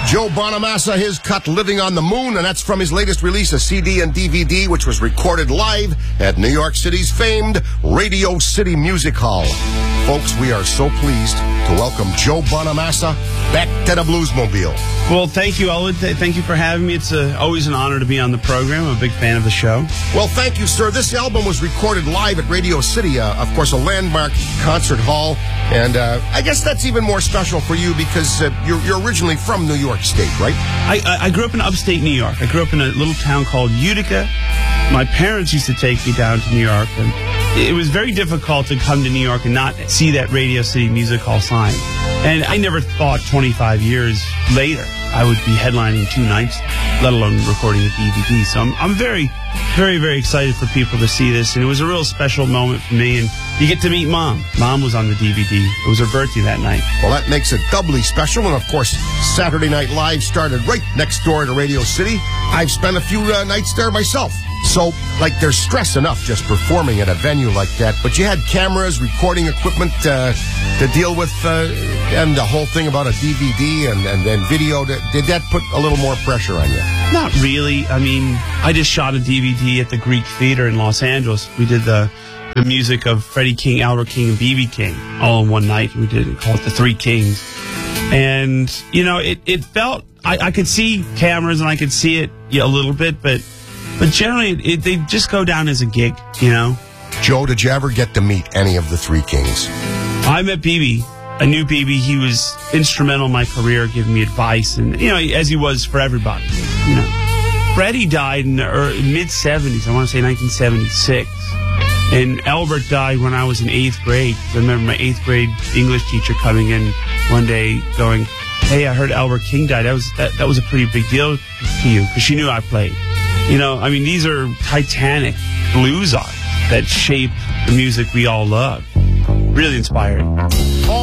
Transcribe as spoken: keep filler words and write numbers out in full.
Joe Bonamassa, his cut Living on the Moon, and that's from his latest release, a C D and D V D, which was recorded live at New York City's famed Radio City Music Hall. Folks, we are so pleased to welcome Joe Bonamassa back to the Bluesmobile. Well, thank you, Elwood. Th- thank you for having me. It's uh, always an honor to be on the program. I'm a big fan of the show. Well, thank you, sir. This album was recorded live at Radio City, uh, of course, a landmark concert hall. And uh, I guess that's even more special for you because uh, you're, you're originally from New York State, right? I, I, I grew up in upstate New York. I grew up in a little town called Utica. My parents used to take me down to New York, and it was very difficult to come to New York and not see that Radio City Music Hall sign. And I never thought twenty-five years later I would be headlining two nights, let alone recording a D V D. So I'm, I'm very, very, very excited for people to see this. And it was a real special moment for me. And you get to meet Mom. Mom was on the D V D. It was her birthday that night. Well, that makes it doubly special. And, of course, Saturday Night Live started right next door to Radio City. I've spent a few uh, nights there myself. So, like, there's stress enough just performing at a venue like that. But you had cameras, recording equipment uh, to deal with, uh, and the whole thing about a D V D and, and, and video. Did that put a little more pressure on you? Not really. I mean, I just shot a D V D at the Greek Theater in Los Angeles. We did the the music of Freddie King, Albert King, and B B King all in one night. We did call it the Three Kings. And, you know, it, it felt, I, I could see cameras and I could see it yeah, a little bit, but but generally it, it, they just go down as a gig, you know. Joe, did you ever get to meet any of the Three Kings? I met B B. I knew B B. He was instrumental in my career, giving me advice, and, you know, as he was for everybody, you know. Freddie died in the mid seventies, I want to say nineteen seventy-six. And Albert died when I was in eighth grade. I remember my eighth grade English teacher coming in one day going, "Hey, I heard Albert King died. That was that, that was a pretty big deal to you," because she knew I played. You know, I mean, these are titanic blues artists that shape the music we all love. Really inspiring.